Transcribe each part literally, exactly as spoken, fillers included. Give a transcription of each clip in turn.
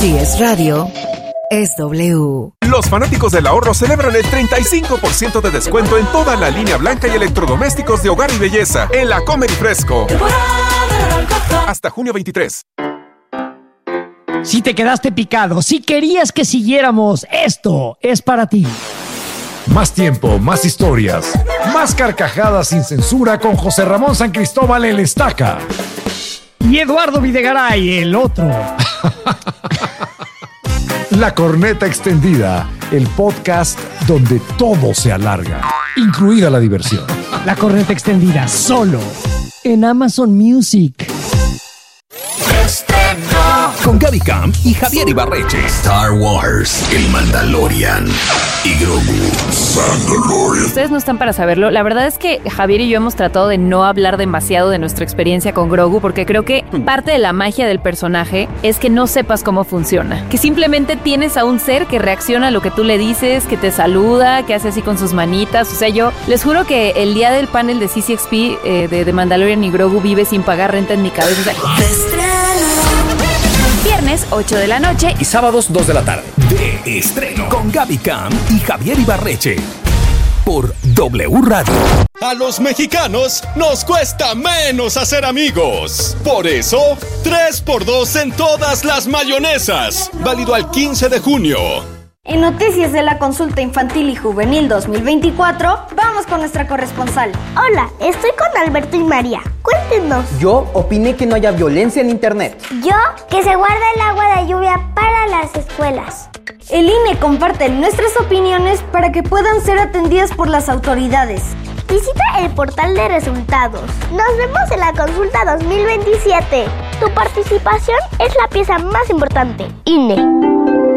Si es radio, es W. Los fanáticos del ahorro celebran el treinta y cinco por ciento de descuento en toda la línea blanca y electrodomésticos de hogar y belleza en la Comer y Fresco. Hasta junio veintitrés. Si te quedaste picado, si querías que siguiéramos, esto es para ti. Más tiempo, más historias, más carcajadas sin censura con José Ramón San Cristóbal el Estaca. Y Eduardo Videgaray, el otro. La Corneta Extendida, el podcast donde todo se alarga, incluida la diversión. La Corneta Extendida, solo en Amazon Music. Con Gaby Camp y Javier Ibarreche. Star Wars, el Mandalorian y Grogu. Mandalorian. Ustedes no están para saberlo. La verdad es que Javier y yo hemos tratado de no hablar demasiado de nuestra experiencia con Grogu, porque creo que parte de la magia del personaje es que no sepas cómo funciona. Que simplemente tienes a un ser que reacciona a lo que tú le dices, que te saluda, que hace así con sus manitas. O sea, yo les juro que el día del panel de C C X P eh, de, de Mandalorian y Grogu vive sin pagar renta en mi cabeza. O sea, viernes, ocho de la noche. Y sábados, dos de la tarde. De estreno. Con Gaby Camp y Javier Ibarreche. Por W Radio. A los mexicanos nos cuesta menos hacer amigos. Por eso, tres por dos en todas las mayonesas. Válido al quince de junio. En noticias de la consulta infantil y juvenil dos mil veinticuatro, vamos con nuestra corresponsal. Hola, estoy con Alberto y María. Cuéntenos. Yo opiné que no haya violencia en internet. Yo, que se guarda el agua de lluvia para las escuelas. El I N E comparte nuestras opiniones para que puedan ser atendidas por las autoridades. Visita el portal de resultados. Nos vemos en la consulta dos mil veintisiete. Tu participación es la pieza más importante. I N E.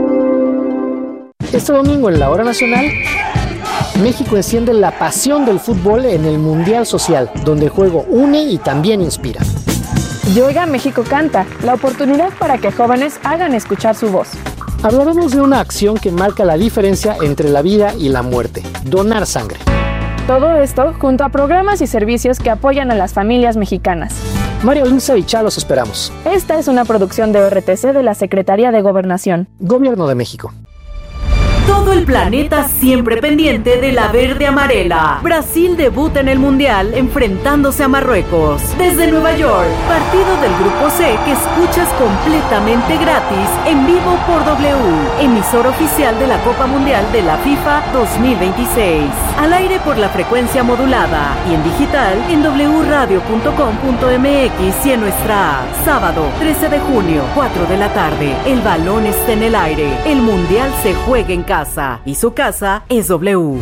Este domingo en la Hora Nacional, México enciende la pasión del fútbol en el Mundial Social, donde el juego une y también inspira. Y Oiga México Canta, la oportunidad para que jóvenes hagan escuchar su voz. Hablaremos de una acción que marca la diferencia entre la vida y la muerte, donar sangre. Todo esto junto a programas y servicios que apoyan a las familias mexicanas. Mario Linza y Chá los esperamos. Esta es una producción de O R T C de la Secretaría de Gobernación. Gobierno de México. Todo el planeta siempre pendiente de la verde amarela. Brasil debuta en el Mundial enfrentándose a Marruecos. Desde Nueva York, partido del Grupo C que escuchas completamente gratis en vivo por W, emisor oficial de la Copa Mundial de la FIFA dos mil veintiséis. Al aire por la frecuencia modulada y en digital en doble u radio punto com punto m x y en nuestra app. Sábado, trece de junio, cuatro de la tarde. El balón está en el aire. El Mundial se juega en casa. Casa, y su casa es W.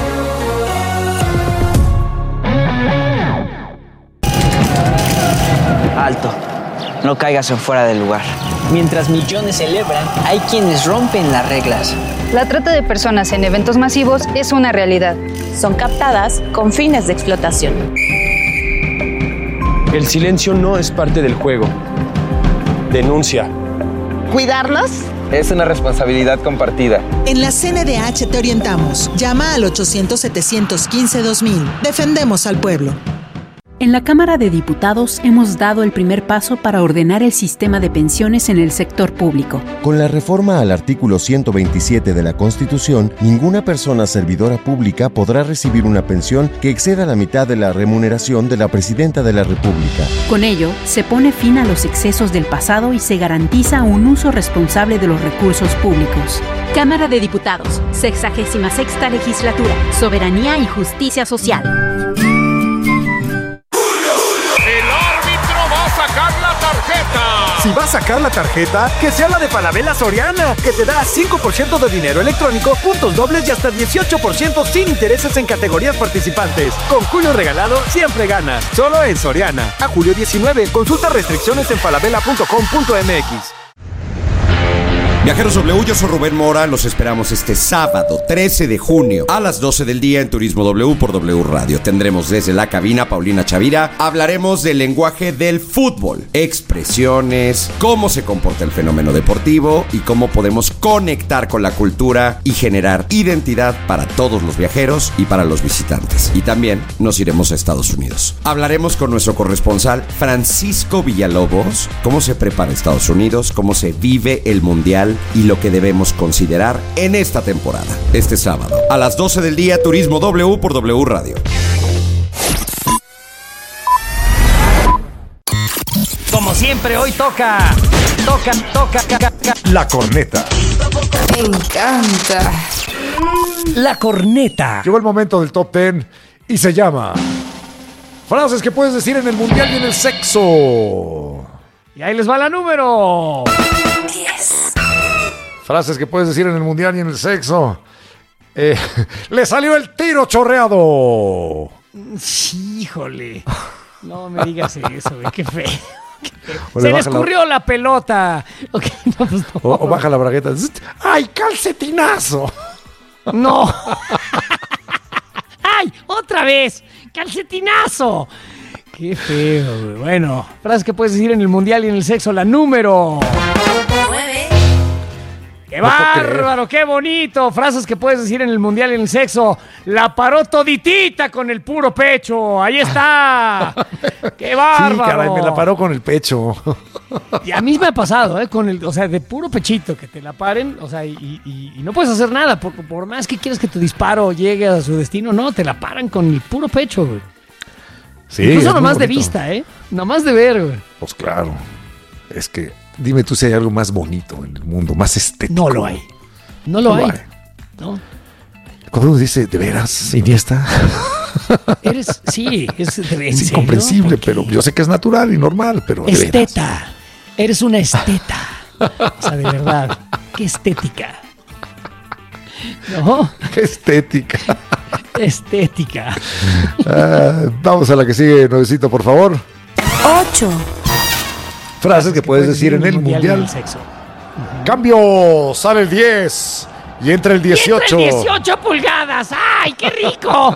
Alto, no caigas en fuera del lugar. Mientras millones celebran, hay quienes rompen las reglas. La trata de personas en eventos masivos es una realidad. Son captadas con fines de explotación. El silencio no es parte del juego. Denuncia. ¿Cuidarlos? Es una responsabilidad compartida. En la C N D H te orientamos. Llama al ochocientos, setecientos quince, dos mil. Defendemos al pueblo. En la Cámara de Diputados hemos dado el primer paso para ordenar el sistema de pensiones en el sector público. Con la reforma al artículo ciento veintisiete de la Constitución, ninguna persona servidora pública podrá recibir una pensión que exceda la mitad de la remuneración de la Presidenta de la República. Con ello, se pone fin a los excesos del pasado y se garantiza un uso responsable de los recursos públicos. Cámara de Diputados, sexagésima sexta legislatura, Soberanía y Justicia Social. Si va a sacar la tarjeta, que sea la de Falabella Soriana, que te da cinco por ciento de dinero electrónico, puntos dobles y hasta dieciocho por ciento sin intereses en categorías participantes. Con Julio Regalado siempre ganas. Solo en Soriana. A julio diecinueve. Consulta restricciones en falabella punto com punto m x. Viajeros W, yo soy Rubén Mora, los esperamos este sábado trece de junio a las doce del día en Turismo W por W Radio. Tendremos desde la cabina Paulina Chavira, hablaremos del lenguaje del fútbol, expresiones, cómo se comporta el fenómeno deportivo y cómo podemos conectar con la cultura y generar identidad para todos los viajeros y para los visitantes. Y también nos iremos a Estados Unidos. Hablaremos con nuestro corresponsal Francisco Villalobos, cómo se prepara Estados Unidos, cómo se vive el Mundial y lo que debemos considerar en esta temporada. Este sábado, a las doce del día, Turismo W por W Radio. Como siempre, hoy toca, toca, toca, toca, toca. La corneta. Me encanta. La corneta. Llegó el momento del top diez y se llama frases que puedes decir en el mundial y en el sexo. Y ahí les va la número diez. Frases que puedes decir en el mundial y en el sexo. Eh, ¡Le salió el tiro chorreado! Híjole. No me digas eso, güey. Qué feo. Qué feo. O Se le le baja escurrió la... la pelota. Okay, no, pues no. O, o baja la bragueta. ¡Ay, calcetinazo! No. ¡Ay, otra vez! ¡Calcetinazo! Qué feo, güey. Bueno, frases que puedes decir en el mundial y en el sexo. La número nueve. ¡Qué bárbaro! ¡Qué bonito! Frases que puedes decir en el mundial y en el sexo. La paró toditita con el puro pecho. ¡Ahí está! ¡Qué bárbaro! Sí, caray, me la paró con el pecho. Y a mí me ha pasado, ¿eh? Con el, o sea, de puro pechito, que te la paren, o sea, y, y, y no puedes hacer nada. Por, por más que quieras que tu disparo llegue a su destino, no, te la paran con el puro pecho, güey. Sí, incluso nomás de vista, ¿eh? Nomás de ver, güey. Pues claro. Es que, dime tú si hay algo más bonito en el mundo, más estético. No lo hay. No lo no hay. hay. No. Cuando uno dice, ¿de veras, Iniesta? Eres, sí, es, de, es incomprensible, porque... pero yo sé que es natural y normal, pero de esteta. veras. Eres una esteta. O sea, de verdad. Qué estética. ¿No? Qué estética. Estética. Uh, vamos a la que sigue, Nuevecito, por favor. ocho. Frases que puedes decir en el mundial. mundial. El sexo. Uh-huh. Cambio, sale el diez y entra el dieciocho. Y entra el dieciocho pulgadas. ¡Ay, qué rico!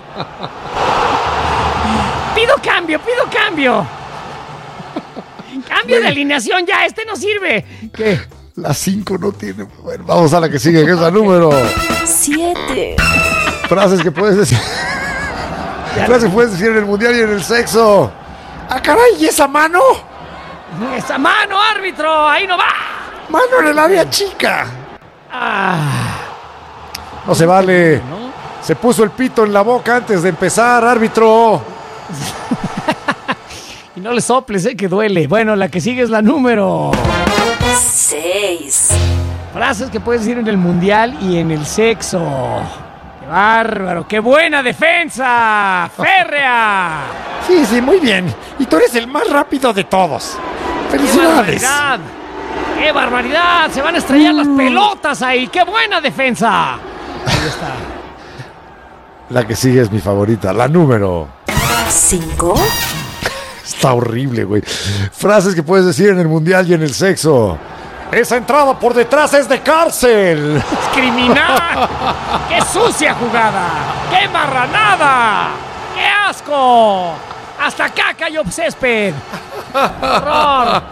Pido cambio, pido cambio. Cambio de alineación ya, este no sirve. ¿Qué? La cinco no tiene. Bueno, vamos a la que sigue, que es la número siete. Frases que puedes decir. Frases que puedes decir en el mundial y en el sexo. ¡Ah, caray! ¿Y esa mano? ¡Esa mano, árbitro! ¡Ahí no va! ¡Mano en el área chica! Ah. No se vale. ¿No? Se puso el pito en la boca antes de empezar, árbitro. Y no le soples, eh, que duele. Bueno, la que sigue es la número seis. Frases que puedes decir en el mundial y en el sexo. ¡Qué bárbaro! ¡Qué buena defensa! ¡Férrea! Sí, sí, muy bien. Y tú eres el más rápido de todos. ¡Felicidades! ¡Qué barbaridad! ¡Qué barbaridad! ¡Se van a estrellar mm. las pelotas ahí! ¡Qué buena defensa! Ahí está. La que sigue es mi favorita, la número cinco. Está horrible, güey. Frases que puedes decir en el mundial y en el sexo. Esa entrada por detrás es de cárcel. ¡Es criminal! ¡Qué sucia jugada! ¡Qué marranada! ¡Qué asco! ¡Hasta acá cayó césped! ¡Horror!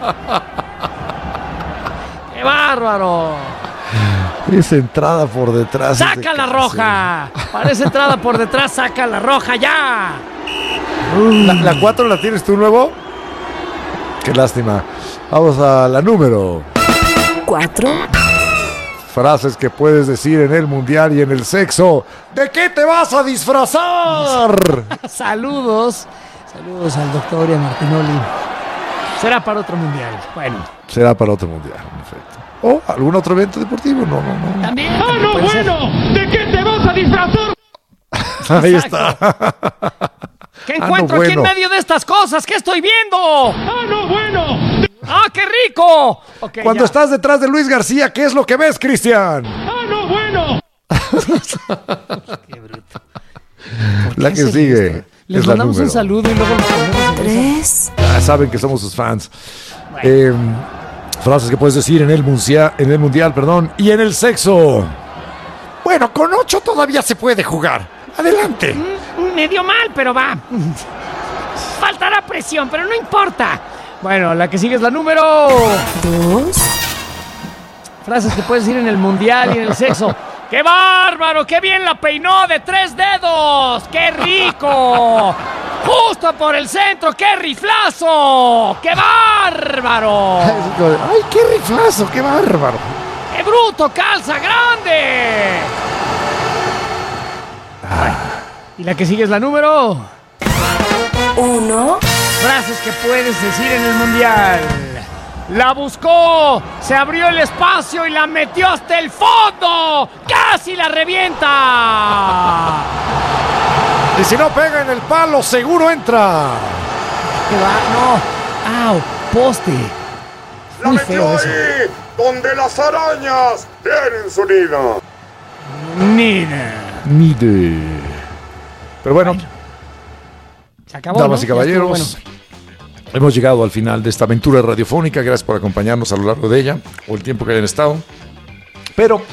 ¡Qué bárbaro! Esa entrada por detrás. ¡Saca de la roja! Para esa entrada por detrás, saca la roja ya. ¿La cuatro la, la tienes tú nuevo? Qué lástima. Vamos a la número cuatro. Frases que puedes decir en el mundial y en el sexo. ¿De qué te vas a disfrazar? Saludos. Saludos al doctor y a Martinoli. Será para otro mundial. Bueno. Será para otro mundial, perfecto. ¿O algún otro evento deportivo? No, no, no. También. ¡Ah, no, bueno! Ser. ¿De qué te vas a disfrazar? Ahí está. ¿Qué encuentro ah, no, bueno. aquí en medio de estas cosas? ¿Qué estoy viendo? ¡Ah, no, bueno! ¡Ah, qué rico! Okay, Cuando ya. estás detrás de Luis García, ¿qué es lo que ves, Cristian? ¡Ah, no, bueno! Qué bruto. La que sigue. Esto? Les mandamos un saludo y luego los ponemos en tres. Ah, saben que somos sus fans. Bueno. Eh, Frases que puedes decir en el mundial, en el mundial, perdón, y en el sexo. Bueno, con ocho todavía se puede jugar. Adelante. Mm, me dio mal, pero va. Faltará presión, pero no importa. Bueno, la que sigue es la número... Dos. Frases que puedes decir en el mundial y en el sexo. ¡Qué bárbaro! ¡Qué bien la peinó de tres dedos! ¡Qué rico! ¡Justo por el centro! ¡Qué riflazo! ¡Qué bárbaro! ¡Ay, qué riflazo! ¡Qué bárbaro! ¡Qué bruto! ¡Calza grande! Ah. Y la que sigue es la número... Uno. Frases que puedes decir en el mundial. La buscó, se abrió el espacio y la metió hasta el fondo. ¡Casi la revienta! Y si no pega en el palo, seguro entra. ¿Qué va? No. ¡Au! Poste. La Muy metió feo eso. ahí, donde las arañas tienen su nido. Nina. Mide. Pero bueno, bueno se acabó, damas ¿no? y caballeros, bueno. Hemos llegado al final de esta aventura radiofónica. Gracias por acompañarnos a lo largo de ella, o el tiempo que hayan estado. Pero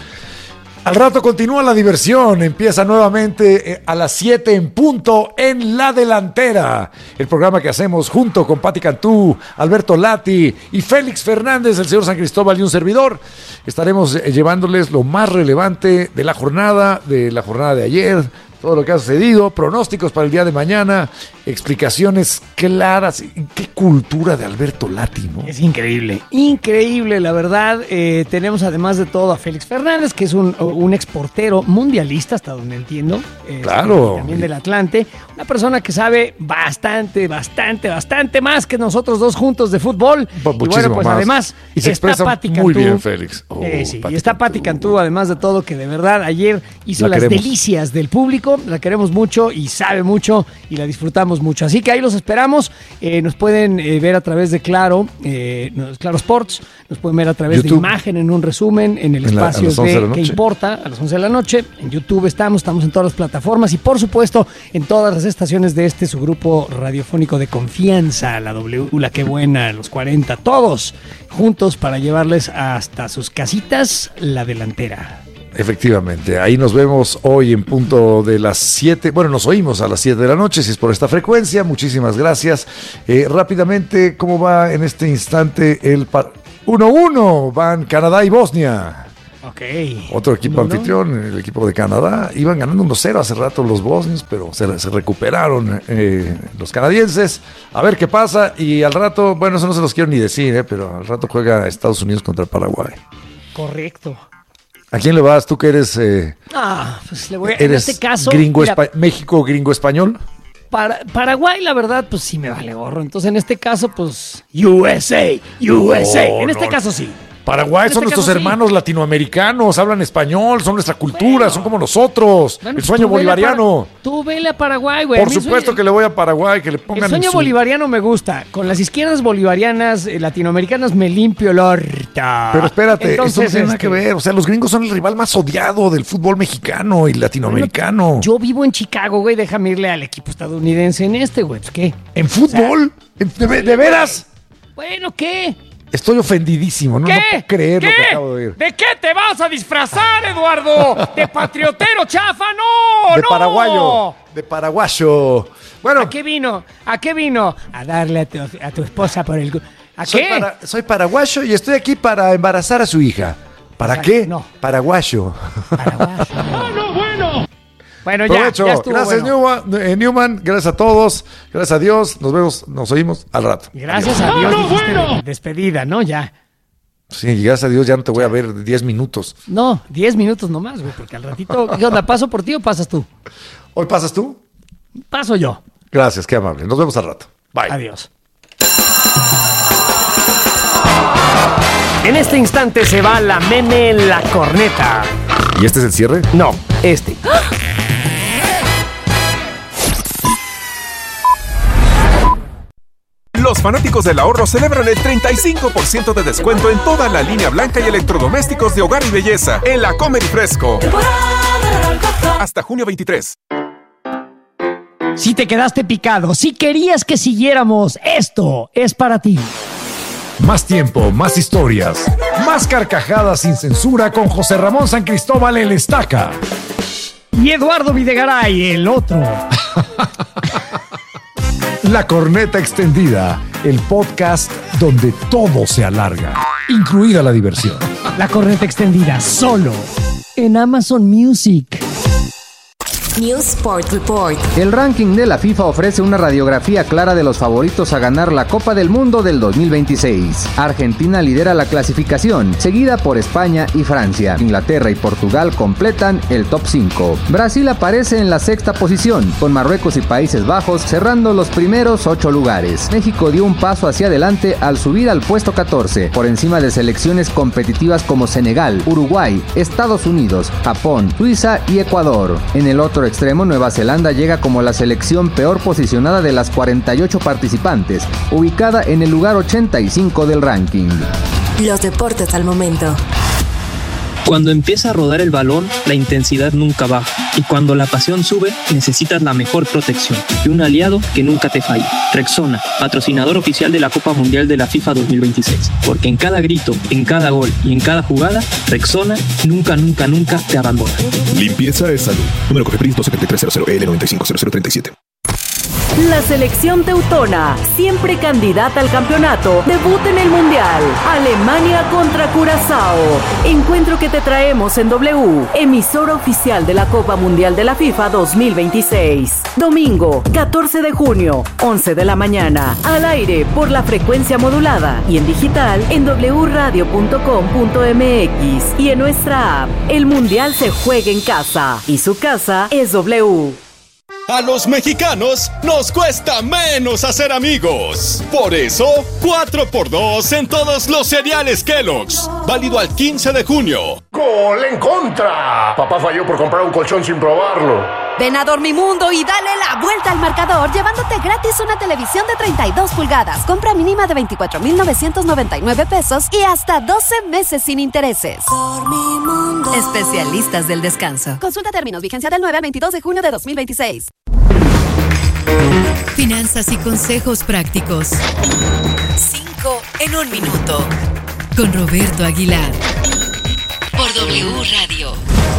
al rato continúa la diversión. Empieza nuevamente a las siete en punto en La Delantera. El programa que hacemos junto con Pati Cantú, Alberto Lati y Félix Fernández, el señor San Cristóbal y un servidor. Estaremos llevándoles lo más relevante de la jornada, de la jornada de ayer, todo lo que ha sucedido, pronósticos para el día de mañana, explicaciones claras. Qué cultura de Alberto Lati, ¿no? Es increíble, increíble, la verdad. Eh, tenemos además de todo a Félix Fernández, que es un, un exportero mundialista, hasta donde entiendo. Eh, claro. También del Atlante. Una persona que sabe bastante, bastante, bastante más que nosotros dos juntos de fútbol. Pues y bueno, pues más. además y se está expresa Pati muy Cantú. bien, Félix. Oh, eh, sí. Pati Y está Pati Cantú, además de todo, que de verdad ayer hizo la las queremos. delicias del público. La queremos mucho y sabe mucho y la disfrutamos mucho. Así que ahí los esperamos. Eh, nos pueden eh, ver a través de Claro, eh, Claro Sports. Nos pueden ver a través YouTube. de imagen en un resumen en el En la- espacio a las once de la de ¿Qué noche. importa? A las once de la noche. En YouTube estamos, estamos en todas las plataformas y por supuesto en todas las estaciones de este su grupo radiofónico de confianza, la W, la que buena, los cuarenta, todos juntos para llevarles hasta sus casitas La Delantera. Efectivamente, ahí nos vemos hoy en punto de las siete. Bueno, nos oímos a las siete de la noche, si es por esta frecuencia. Muchísimas gracias. Eh, rápidamente, ¿cómo va en este instante el uno uno? Van Canadá y Bosnia. Ok. Otro equipo uno uno. anfitrión, el equipo de Canadá. Iban ganando uno cero hace rato los bosnios, pero se, se recuperaron eh, los canadienses. A ver qué pasa. Y al rato, bueno, eso no se los quiero ni decir, eh, pero al rato juega Estados Unidos contra Paraguay. Correcto. ¿A quién le vas? Tú que eres... Eh, Ah, pues le voy a, en ¿Eres este caso, gringo mira, espa- México gringo español? para, Paraguay, la verdad, pues sí me vale gorro. Entonces, en este caso, pues U S A, U S A. Oh, en este no. caso sí. Paraguay En son este nuestros caso, sí. hermanos latinoamericanos, hablan español, son nuestra cultura, Bueno. son como nosotros. Bueno, el pues sueño tú vele a bolivariano. Para- Tú vele a Paraguay, güey. Por supuesto que le voy a Paraguay, que le pongan El sueño en su... bolivariano me gusta. Con las izquierdas bolivarianas eh, latinoamericanas me limpio el orto. Pero espérate, esto no Entonces, tiene nada este, que ver. O sea, los gringos son el rival más odiado del fútbol mexicano y latinoamericano. Yo vivo en Chicago, güey. Déjame irle al equipo estadounidense en este, güey. Pues, ¿qué? ¿En fútbol? ¿De, de- de veras? Bueno, ¿qué? Estoy ofendidísimo, no, ¿Qué? no puedo creer lo ¿Qué? que acabo de oír. ¿De qué te vas a disfrazar, Eduardo? ¿De patriotero chafa? ¡No! De ¡No! paraguayo, de paraguayo. Bueno, ¿A qué vino? ¿A qué vino? A darle a tu, a tu esposa por el... gu- ¿A soy, qué? para- soy paraguayo y estoy aquí para embarazar a su hija. ¿Para sea, qué? no. Paraguayo. ¡Ah, no, bueno! Bueno, ya, Provecho. ya estuvo Gracias, bueno. Newman, eh, Newman. Gracias a todos. Gracias a Dios. Nos vemos, nos oímos al rato. Y gracias Adiós. a Dios ¡Ah, no, dijiste bueno! de- despedida, ¿no? Ya. Sí, y gracias a Dios ya no te voy a ver diez minutos. No, diez minutos nomás, güey, porque al ratito... ¿Qué onda? ¿Paso por ti o pasas tú? ¿Hoy pasas tú? Paso yo. Gracias, qué amable. Nos vemos al rato. Bye. Adiós. En este instante se va la meme la corneta. ¿Y este es el cierre? No, este. Los fanáticos del ahorro celebran el treinta y cinco por ciento de descuento en toda la línea blanca y electrodomésticos de hogar y belleza en la Comer y Fresco. Hasta junio veintitrés. Si te quedaste picado, si querías que siguiéramos, esto es para ti. Más tiempo, más historias, más carcajadas sin censura con José Ramón San Cristóbal el Estaca. Y Eduardo Videgaray, el otro. La Corneta Extendida, el podcast donde todo se alarga, incluida la diversión. La Corneta Extendida, solo en Amazon Music. News Sport Report. El ranking de la FIFA ofrece una radiografía clara de los favoritos a ganar la Copa del Mundo del dos mil veintiséis. Argentina lidera la clasificación, seguida por España y Francia. Inglaterra y Portugal completan el top cinco. Brasil aparece en la sexta posición, con Marruecos y Países Bajos cerrando los primeros ocho lugares. México dio un paso hacia adelante al subir al puesto catorce, por encima de selecciones competitivas como Senegal, Uruguay, Estados Unidos, Japón, Suiza y Ecuador. En el otro extremo, Nueva Zelanda llega como la selección peor posicionada de las cuarenta y ocho participantes, ubicada en el lugar ochenta y cinco del ranking. Los deportes al momento. Cuando empieza a rodar el balón, la intensidad nunca baja. Y cuando la pasión sube, necesitas la mejor protección y un aliado que nunca te falle. Rexona, patrocinador oficial de la Copa Mundial de la FIFA dos mil veintiséis. Porque en cada grito, en cada gol y en cada jugada, Rexona nunca, nunca, nunca te abandona. Limpieza es salud. Número Cofepris dos siete tres cero cero L nueve cinco cero cero tres siete. La selección teutona, siempre candidata al campeonato, debuta en el Mundial. Alemania contra Curazao. Encuentro que te traemos en W, emisora oficial de la Copa Mundial de la FIFA dos mil veintiséis. Domingo, catorce de junio, once de la mañana. Al aire por la frecuencia modulada y en digital en doble u radio punto com punto m x y en nuestra app. El Mundial se juega en casa y su casa es W. A los mexicanos nos cuesta menos hacer amigos. Por eso, cuatro por dos en todos los cereales Kellogg's. Válido al quince de junio. ¡Gol en contra! Papá falló por comprar un colchón sin probarlo. Ven a Dormimundo y dale la vuelta al marcador llevándote gratis una televisión de treinta y dos pulgadas. Compra mínima de veinticuatro mil novecientos noventa y nueve pesos y hasta doce meses sin intereses. Dormimundo. Especialistas del descanso. Consulta términos. Vigencia del nueve al veintidós de junio de dos mil veintiséis. Finanzas y consejos prácticos. Cinco en un minuto. Con Roberto Aguilar. Por W Radio.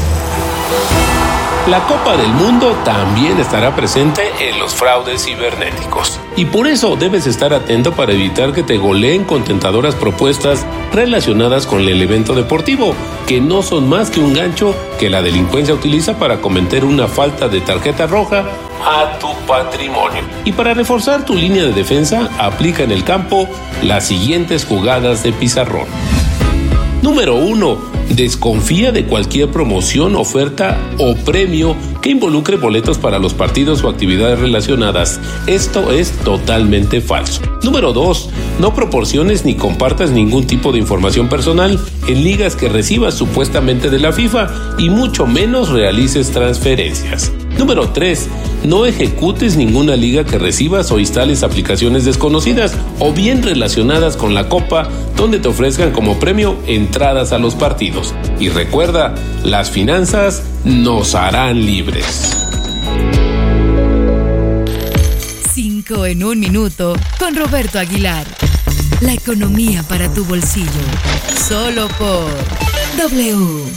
La Copa del Mundo también estará presente en los fraudes cibernéticos. Y por eso debes estar atento para evitar que te goleen con tentadoras propuestas relacionadas con el evento deportivo, que no son más que un gancho que la delincuencia utiliza para cometer una falta de tarjeta roja a tu patrimonio. Y para reforzar tu línea de defensa, aplica en el campo las siguientes jugadas de pizarrón. Número uno. Desconfía de cualquier promoción, oferta o premio que involucre boletos para los partidos o actividades relacionadas. Esto es totalmente falso. Número dos. No proporciones ni compartas ningún tipo de información personal en ligas que recibas supuestamente de la FIFA y mucho menos realices transferencias. Número tres. No ejecutes ninguna liga que recibas o instales aplicaciones desconocidas o bien relacionadas con la Copa donde te ofrezcan como premio entradas a los partidos. Y recuerda, las finanzas nos harán libres. Cinco en un minuto con Roberto Aguilar. La economía para tu bolsillo. Solo por W.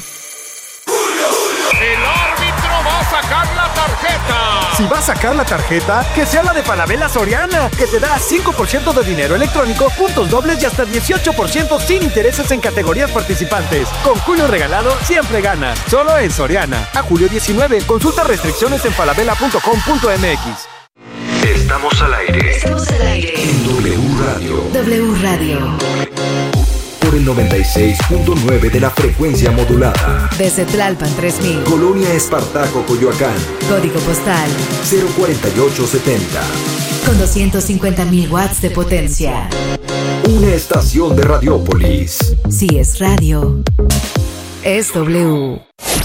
¡El árbitro va a sacar la tarjeta! Si va a sacar la tarjeta, que sea la de Falabella Soriana, que te da cinco por ciento de dinero electrónico, puntos dobles y hasta dieciocho por ciento sin intereses en categorías participantes. Con Julio Regalado siempre ganas. Solo en Soriana. A julio diecinueve. Consulta restricciones en falabella punto com punto m x. Estamos al aire. Estamos al aire. En W Radio. W Radio. Por el noventa y seis punto nueve de la frecuencia modulada. Desde Tlalpan tres mil. Colonia Espartaco, Coyoacán. Código postal cero cuarenta y ocho setenta. Con doscientos cincuenta mil watts de potencia. Una estación de Radiópolis. Si es radio, es W.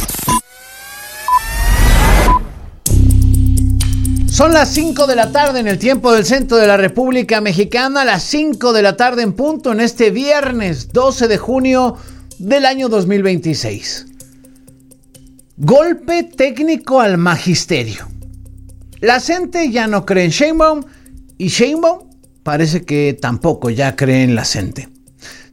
Son las cinco de la tarde en el tiempo del centro de la República Mexicana, las cinco de la tarde en punto en este viernes doce de junio del año dos mil veintiséis. Golpe técnico al magisterio. La gente ya no cree en Sheinbaum y Sheinbaum parece que tampoco ya cree en la gente.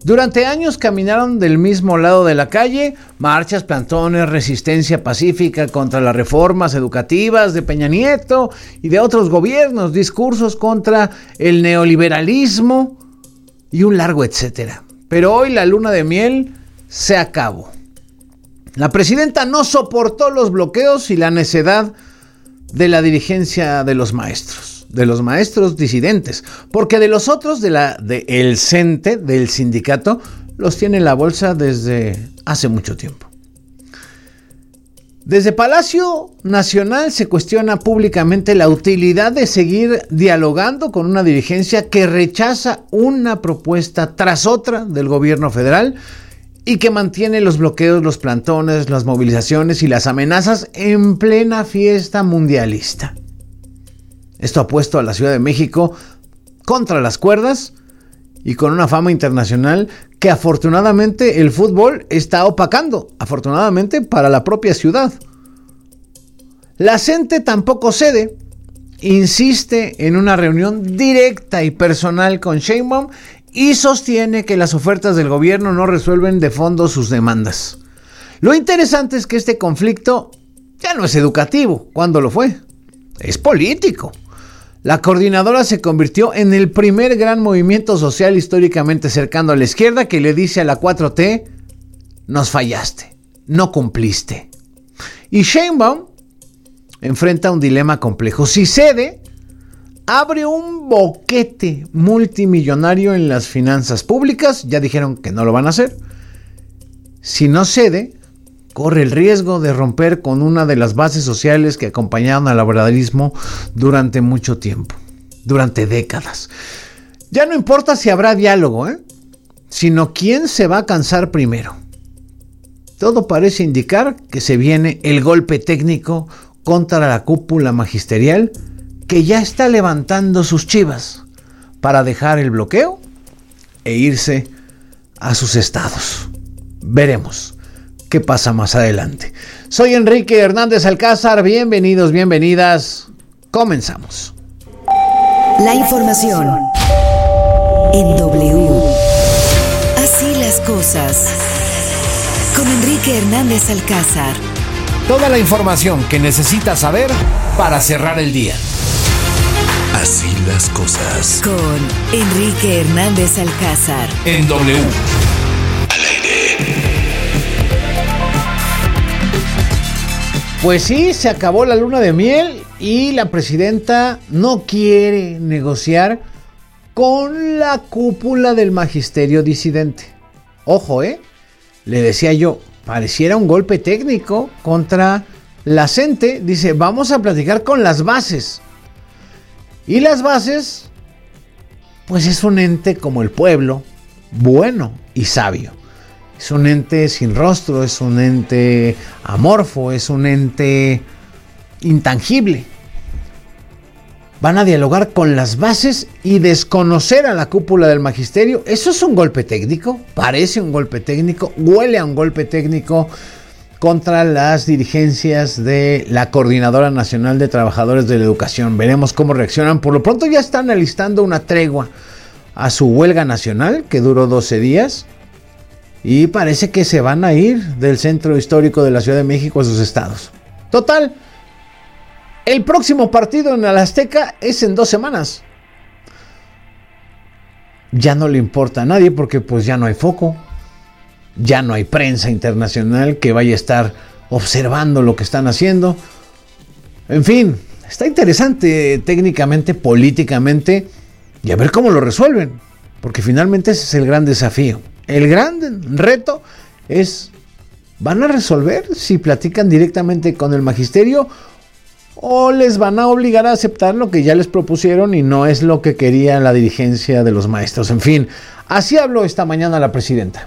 Durante años caminaron del mismo lado de la calle, marchas, plantones, resistencia pacífica contra las reformas educativas de Peña Nieto y de otros gobiernos, discursos contra el neoliberalismo y un largo etcétera. Pero hoy la luna de miel se acabó. La presidenta no soportó los bloqueos y la necedad de la dirigencia de los maestros, de los maestros disidentes, porque de los otros, de la de el CENTE, del sindicato, los tiene en la bolsa desde hace mucho tiempo. Desde Palacio Nacional se cuestiona públicamente la utilidad de seguir dialogando con una dirigencia que rechaza una propuesta tras otra del gobierno federal y que mantiene los bloqueos, los plantones, las movilizaciones y las amenazas en plena fiesta mundialista. Esto ha puesto a la Ciudad de México contra las cuerdas y con una fama internacional que afortunadamente el fútbol está opacando, afortunadamente para la propia ciudad. La CENTE tampoco cede, insiste en una reunión directa y personal con Sheinbaum y sostiene que las ofertas del gobierno no resuelven de fondo sus demandas. Lo interesante es que este conflicto ya no es educativo, cuando lo fue, es político. La coordinadora se convirtió en el primer gran movimiento social históricamente cercano a la izquierda que le dice a la cuatro T, nos fallaste, no cumpliste. Y Sheinbaum enfrenta un dilema complejo. Si cede, abre un boquete multimillonario en las finanzas públicas, ya dijeron que no lo van a hacer. Si no cede, corre el riesgo de romper con una de las bases sociales que acompañaron al laboralismo durante mucho tiempo, durante décadas. Ya no importa si habrá diálogo, ¿eh? sino quién se va a cansar primero. Todo parece indicar que se viene el golpe técnico contra la cúpula magisterial que ya está levantando sus chivas para dejar el bloqueo e irse a sus estados. Veremos qué pasa más adelante. Soy Enrique Hernández Alcázar, bienvenidos, bienvenidas. Comenzamos. La información en W. Así las cosas. Con Enrique Hernández Alcázar. Toda la información que necesitas saber para cerrar el día. Así las cosas. Con Enrique Hernández Alcázar. En W. Pues sí, se acabó la luna de miel y la presidenta no quiere negociar con la cúpula del magisterio disidente. Ojo, ¿eh? Le decía yo, pareciera un golpe técnico contra la CENTE. Dice, vamos a platicar con las bases. Y las bases, pues es un ente como el pueblo, bueno y sabio. Es un ente sin rostro, es un ente amorfo, es un ente intangible. Van a dialogar con las bases y desconocer a la cúpula del magisterio. ¿Eso es un golpe técnico? Parece un golpe técnico, huele a un golpe técnico contra las dirigencias de la Coordinadora Nacional de Trabajadores de la Educación. Veremos cómo reaccionan. Por lo pronto ya están alistando una tregua a su huelga nacional que duró doce días. Y parece que se van a ir del centro histórico de la Ciudad de México a sus estados. Total, el próximo partido en el Azteca es en dos semanas. Ya no le importa a nadie porque pues ya no hay foco. Ya no hay prensa internacional que vaya a estar observando lo que están haciendo. En fin, está interesante técnicamente, políticamente, y a ver cómo lo resuelven. Porque finalmente ese es el gran desafío. El gran reto es, ¿van a resolver si platican directamente con el magisterio o les van a obligar a aceptar lo que ya les propusieron y no es lo que quería la dirigencia de los maestros? En fin, así habló esta mañana la presidenta.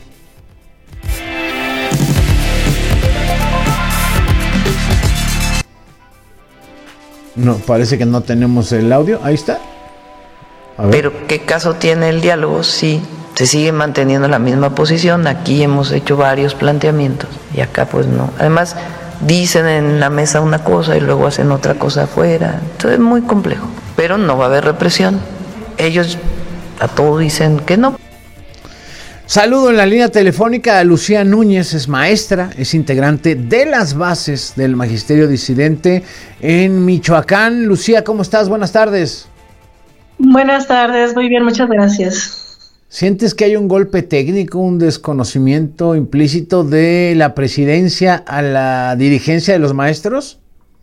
No, parece que no tenemos el audio. Ahí está. A ver. Pero ¿qué caso tiene el diálogo si se sigue manteniendo la misma posición? Aquí hemos hecho varios planteamientos y acá pues no. Además dicen en la mesa una cosa y luego hacen otra cosa afuera. Entonces es muy complejo, pero no va a haber represión. Ellos a todo dicen que no. Saludo en la línea telefónica a Lucía Núñez, es maestra, es integrante de las bases del Magisterio Disidente en Michoacán. Lucía, ¿cómo estás? Buenas tardes. Buenas tardes, muy bien, muchas gracias. ¿Sientes que hay un golpe técnico, un desconocimiento implícito de la presidencia a la dirigencia de los maestros?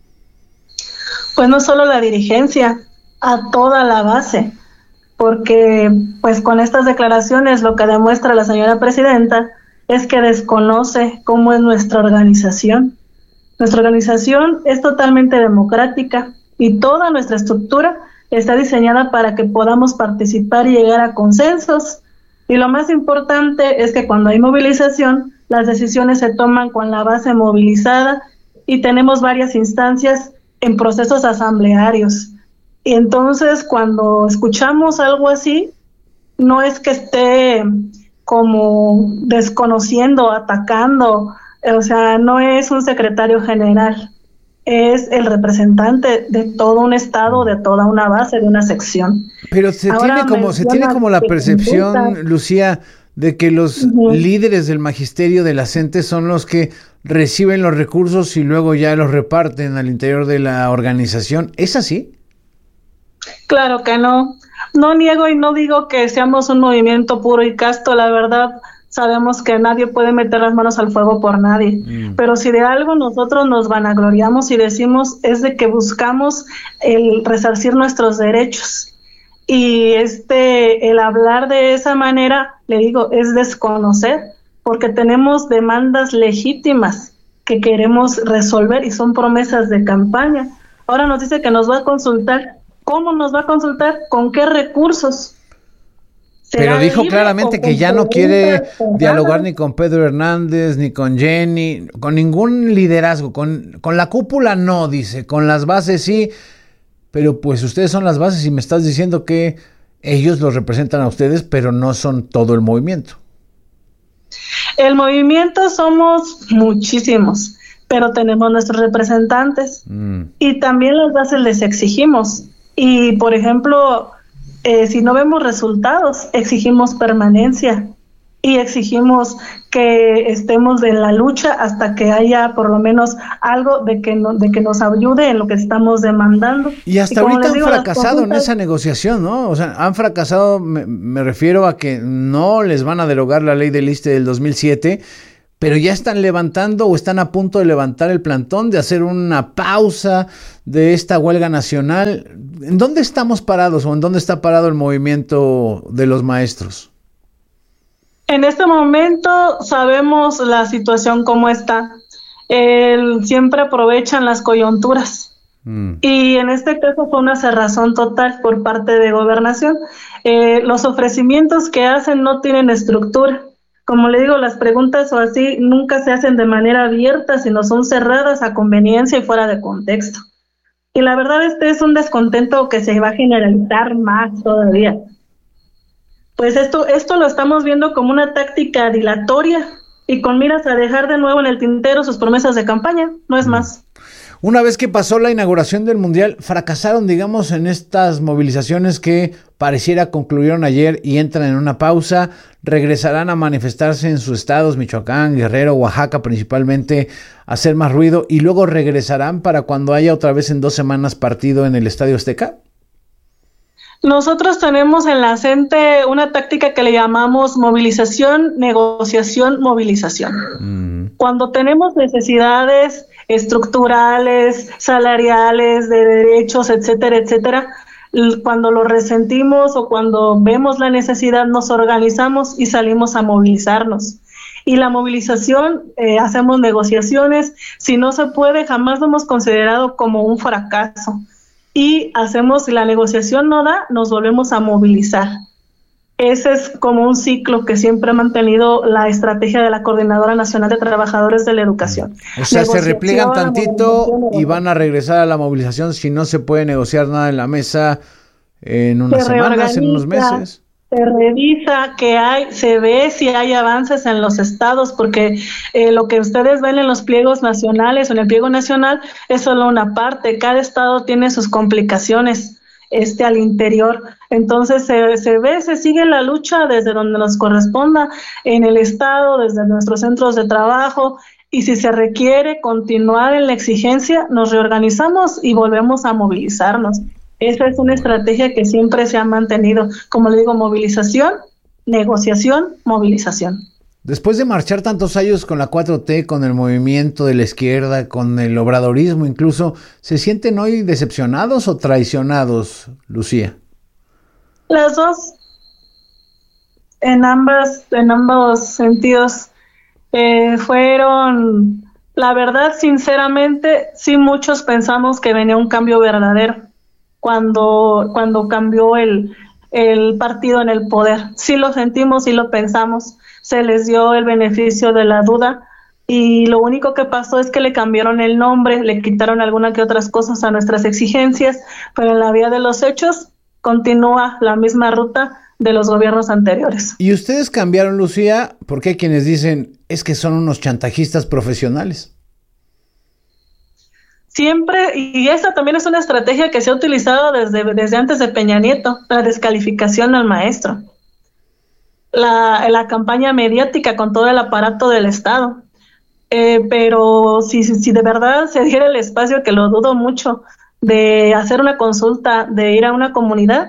Pues no solo la dirigencia, a toda la base, porque pues con estas declaraciones lo que demuestra la señora presidenta es que desconoce cómo es nuestra organización. Nuestra organización es totalmente democrática y toda nuestra estructura está diseñada para que podamos participar y llegar a consensos. Y lo más importante es que cuando hay movilización, las decisiones se toman con la base movilizada y tenemos varias instancias en procesos asamblearios. Y entonces cuando escuchamos algo así, no es que esté como desconociendo, atacando, o sea, no es un secretario general, es el representante de todo un estado, de toda una base, de una sección. Pero se Ahora tiene como se tiene como la percepción, imputa. Lucía, de que los uh-huh. líderes del magisterio de la CENTE son los que reciben los recursos y luego ya los reparten al interior de la organización. ¿Es así? Claro que no. No niego y no digo que seamos un movimiento puro y casto, la verdad. Sabemos que nadie puede meter las manos al fuego por nadie, mm. pero si de algo nosotros nos vanagloriamos y decimos es de que buscamos el resarcir nuestros derechos. Y este, el hablar de esa manera, le digo, es desconocer, porque tenemos demandas legítimas que queremos resolver y son promesas de campaña. Ahora nos dice que nos va a consultar. ¿Cómo nos va a consultar? ¿Con qué recursos? Pero dijo claramente que ya no quiere dialogar ni con Pedro Hernández, ni con Jenny, con ningún liderazgo, con, con la cúpula no, dice, con las bases sí, pero pues ustedes son las bases y me estás diciendo que ellos los representan a ustedes, pero no son todo el movimiento. El movimiento somos muchísimos, pero tenemos nuestros representantes mm. y también las bases les exigimos. Y, por ejemplo, eh, si no vemos resultados, exigimos permanencia y exigimos que estemos en la lucha hasta que haya por lo menos algo de que, no, de que nos ayude en lo que estamos demandando. Y hasta y ahorita digo, han fracasado consultas... en esa negociación, ¿no? O sea, han fracasado, me, me refiero a que no les van a derogar la ley del I S S S T E del dos mil siete, pero ya están levantando o están a punto de levantar el plantón, de hacer una pausa de esta huelga nacional. ¿En dónde estamos parados o en dónde está parado el movimiento de los maestros? En este momento sabemos la situación cómo está. El, siempre aprovechan las coyunturas. Mm. Y en este caso fue una cerrazón total por parte de Gobernación. Eh, los ofrecimientos que hacen no tienen estructura. Como le digo, las preguntas o así nunca se hacen de manera abierta, sino son cerradas a conveniencia y fuera de contexto. Y la verdad este es un descontento que se va a generalizar más todavía. Pues esto, esto lo estamos viendo como una táctica dilatoria y con miras a dejar de nuevo en el tintero sus promesas de campaña, no es más. Una vez que pasó la inauguración del Mundial, fracasaron, digamos, en estas movilizaciones que pareciera concluyeron ayer y entran en una pausa, regresarán a manifestarse en sus estados, Michoacán, Guerrero, Oaxaca principalmente, a hacer más ruido y luego regresarán para cuando haya otra vez en dos semanas partido en el Estadio Azteca. Nosotros tenemos en la CENTE una táctica que le llamamos movilización, negociación, movilización. Mm. Cuando tenemos necesidades estructurales, salariales, de derechos, etcétera, etcétera, cuando lo resentimos o cuando vemos la necesidad, nos organizamos y salimos a movilizarnos. Y la movilización, eh, hacemos negociaciones, si no se puede, jamás lo hemos considerado como un fracaso. Y hacemos, si la negociación no da, nos volvemos a movilizar. Ese es como un ciclo que siempre ha mantenido la estrategia de la Coordinadora Nacional de Trabajadores de la Educación. O sea, se repliegan tantito y van a regresar a la movilización si no se puede negociar nada en la mesa en unas semanas, en unos meses. Se revisa que hay, se ve si hay avances en los estados, porque eh, lo que ustedes ven en los pliegos nacionales o en el pliego nacional es solo una parte. Cada estado tiene sus complicaciones este, al interior. Entonces se, se ve, se sigue la lucha desde donde nos corresponda, en el Estado, desde nuestros centros de trabajo, y si se requiere continuar en la exigencia, nos reorganizamos y volvemos a movilizarnos. Esa es una estrategia que siempre se ha mantenido, como le digo, movilización, negociación, movilización. Después de marchar tantos años con la cuatro T, con el movimiento de la izquierda, con el obradorismo incluso, ¿se sienten hoy decepcionados o traicionados, Lucía? Las dos, en ambas, en ambos sentidos, eh, fueron, la verdad, sinceramente, sí muchos pensamos que venía un cambio verdadero cuando, cuando cambió el, el partido en el poder. Sí lo sentimos, sí lo pensamos. Se les dio el beneficio de la duda y lo único que pasó es que le cambiaron el nombre, le quitaron algunas que otras cosas a nuestras exigencias, pero en la vía de los hechos continúa la misma ruta de los gobiernos anteriores. ¿Y ustedes cambiaron, Lucía? Porque hay quienes dicen, es que son unos chantajistas profesionales. Siempre, y esa también es una estrategia que se ha utilizado desde, desde antes de Peña Nieto, la descalificación al maestro. La, la campaña mediática con todo el aparato del Estado. Eh, pero si, si de verdad se diera el espacio, que lo dudo mucho, de hacer una consulta, de ir a una comunidad,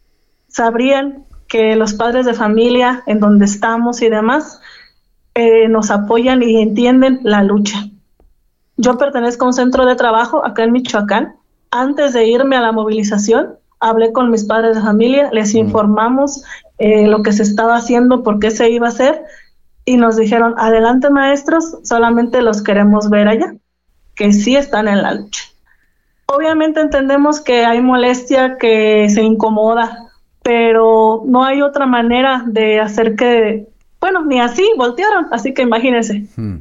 sabrían que los padres de familia en donde estamos y demás eh, nos apoyan y entienden la lucha. Yo pertenezco a un centro de trabajo acá en Michoacán. Antes de irme a la movilización, hablé con mis padres de familia, les informamos eh, lo que se estaba haciendo, por qué se iba a hacer, y nos dijeron, adelante maestros, solamente los queremos ver allá, que sí están en la lucha. Obviamente entendemos que hay molestia, que se incomoda, pero no hay otra manera de hacer que, bueno, ni así voltearon, así que imagínense. Hmm.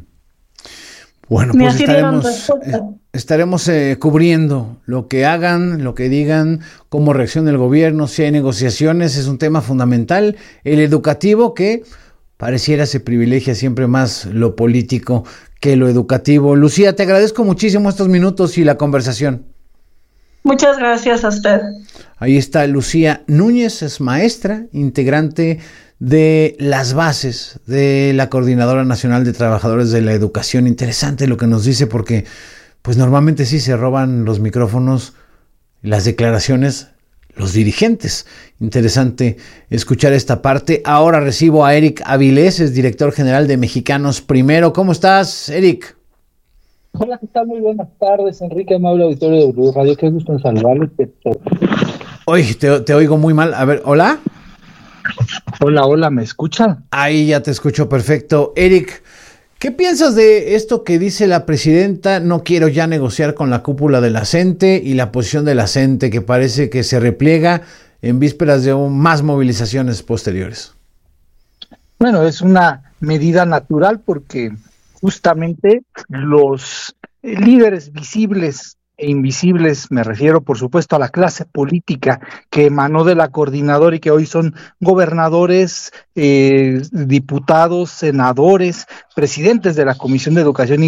Bueno, ni pues estaremos, eh, estaremos eh, cubriendo lo que hagan, lo que digan, cómo reacciona el gobierno, si hay negociaciones, es un tema fundamental. El educativo, que pareciera se privilegia siempre más lo político que lo educativo. Lucía, te agradezco muchísimo estos minutos y la conversación. Muchas gracias a usted. Ahí está Lucía Núñez, es maestra, integrante de las bases de la Coordinadora Nacional de Trabajadores de la Educación. Interesante lo que nos dice, porque pues normalmente sí se roban los micrófonos, las declaraciones, los dirigentes. Interesante escuchar esta parte. Ahora recibo a Eric Avilés, es director general de Mexicanos Primero. ¿Cómo estás, Eric? Hola, ¿qué tal? Muy buenas tardes, Enrique, amable auditorio de W Radio. Qué gusto en saludarles. Oye, te, te oigo muy mal. A ver, ¿hola? Hola, hola, ¿me escuchan? Ahí ya te escucho perfecto. Eric, ¿qué piensas de esto que dice la presidenta? No quiero ya negociar con la cúpula de la CENTE, y la posición de la CENTE, que parece que se repliega en vísperas de un, más movilizaciones posteriores. Bueno, es una medida natural porque justamente los líderes visibles e invisibles, me refiero por supuesto a la clase política que emanó de la coordinadora y que hoy son gobernadores, eh, diputados, senadores, presidentes de la Comisión de Educación